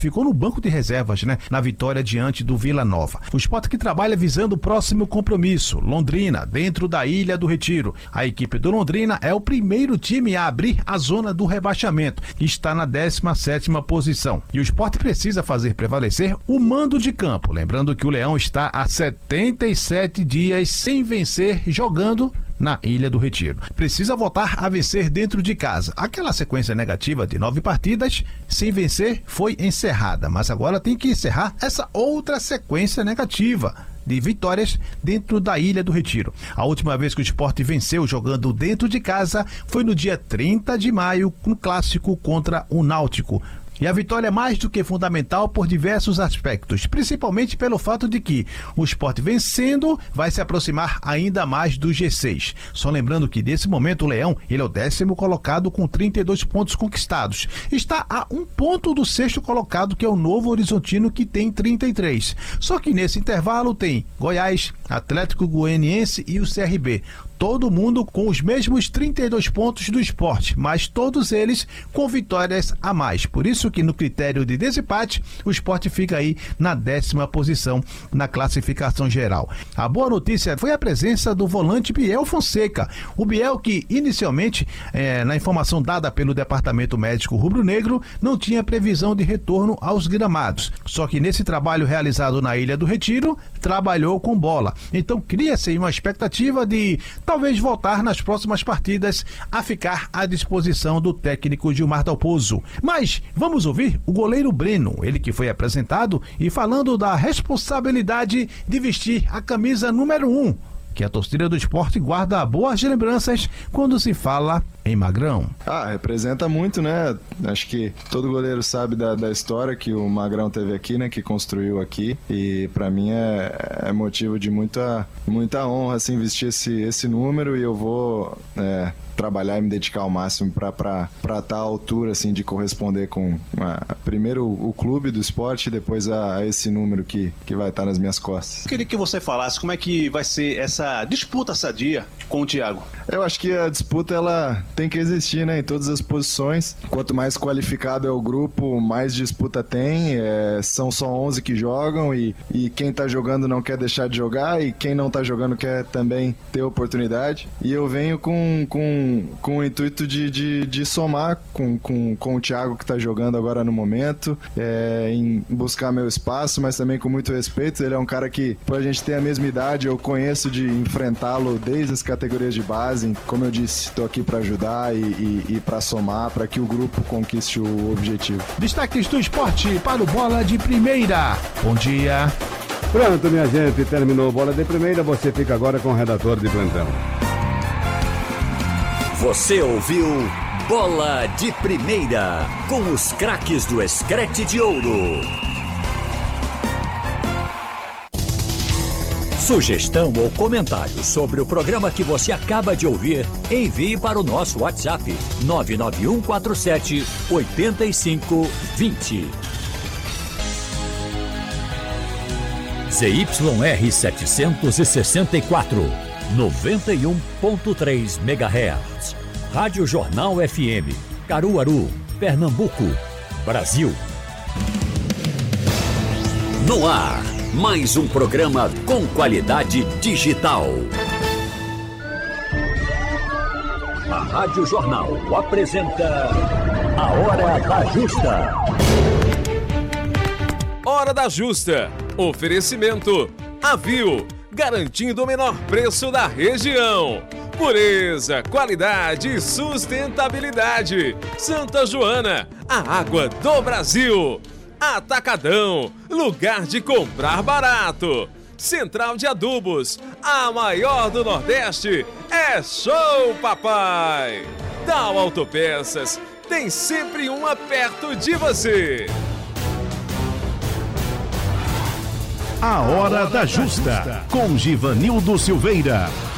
ficou no banco de reservas, na vitória diante do Vila Nova. O Sport que trabalha visando o próximo compromisso, Londrina, dentro da Ilha do Retiro. A equipe do Londrina é o primeiro time a abrir a zona do rebaixamento, que está na 17ª posição. E o Sport precisa fazer prevalecer o mando de campo. Lembrando que o Leão está há 77 dias sem vencer, jogando na Ilha do Retiro. Precisa voltar a vencer dentro de casa. Aquela sequência negativa de 9 partidas sem vencer foi encerrada, mas agora tem que encerrar essa outra sequência negativa de vitórias dentro da Ilha do Retiro. A última vez que o Sport venceu jogando dentro de casa foi no dia 30 de maio, no clássico contra o Náutico. E a vitória é mais do que fundamental por diversos aspectos, principalmente pelo fato de que o Sport vencendo vai se aproximar ainda mais do G6. Só lembrando que nesse momento o Leão, ele é o 10º colocado com 32 pontos conquistados. Está a 1 ponto do 6º colocado, que é o Novo Horizontino, que tem 33. Só que nesse intervalo tem Goiás, Atlético Goianiense e o CRB. Todo mundo com os mesmos 32 pontos do Sport, mas todos eles com vitórias a mais. Por isso que no critério de desempate, o Sport fica aí na 10ª posição na classificação geral. A boa notícia foi a presença do volante Biel Fonseca. O Biel que inicialmente, na informação dada pelo Departamento Médico Rubro-Negro, não tinha previsão de retorno aos gramados. Só que nesse trabalho realizado na Ilha do Retiro, trabalhou com bola. Então cria-se uma expectativa de talvez voltar nas próximas partidas a ficar à disposição do técnico Gilmar Dalpozo. Mas vamos ouvir o goleiro Breno, ele que foi apresentado e falando da responsabilidade de vestir a camisa número 1, que a torcida do Sport guarda boas lembranças quando se fala em Magrão. Representa muito, né? Acho que todo goleiro sabe da história que o Magrão teve aqui, né? Que construiu aqui, e pra mim é motivo de muita honra, assim, vestir esse número, e eu vou trabalhar e me dedicar ao máximo para estar à altura, assim, de corresponder com primeiro o clube do esporte e depois a esse número que vai estar nas minhas costas. Eu queria que você falasse como é que vai ser essa disputa sadia com o Thiago. Eu acho que a disputa, ela tem que existir, né, em todas as posições. Quanto mais qualificado é o grupo, mais disputa tem. São só 11 que jogam e quem tá jogando não quer deixar de jogar, e quem não tá jogando quer também ter oportunidade. E eu venho com o intuito de somar com o Thiago, que tá jogando agora no momento, em buscar meu espaço, mas também com muito respeito. Ele é um cara que, por a gente ter a mesma idade, eu conheço de enfrentá-lo desde as categorias de base. Como eu disse, estou aqui para ajudar e para somar, para que o grupo conquiste o objetivo. Destaques do esporte para o Bola de Primeira. Bom dia. Pronto, minha gente, terminou o Bola de Primeira. Você fica agora com o redator de plantão. Você ouviu Bola de Primeira, com os craques do Screte de Ouro. Sugestão ou comentário sobre o programa que você acaba de ouvir, envie para o nosso WhatsApp 99147-8520. ZYR 764, 91.3 MHz. Rádio Jornal FM, Caruaru, Pernambuco, Brasil. No ar, mais um programa com qualidade digital. A Rádio Jornal apresenta A Hora da Justa. Hora da Justa. Oferecimento Avil, garantindo o menor preço da região. Pureza, qualidade e sustentabilidade. Santa Joana, a água do Brasil. Atacadão, lugar de comprar barato. Central de Adubos, a maior do Nordeste. É Show Papai. Tal Autopeças, tem sempre uma perto de você. A Hora da Justa, com Givanildo Silveira.